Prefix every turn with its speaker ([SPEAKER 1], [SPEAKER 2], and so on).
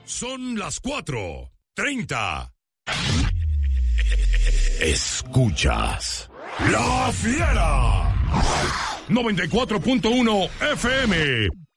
[SPEAKER 1] Son las 4:30. Escuchas La Fiera 94.1 FM.